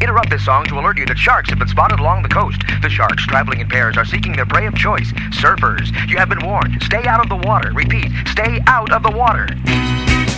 interrupt this song to alert you that sharks have been spotted along the coast. The sharks, traveling in pairs, are seeking their prey of choice. Surfers, you have been warned. Stay out of the water. Repeat, stay out of the water.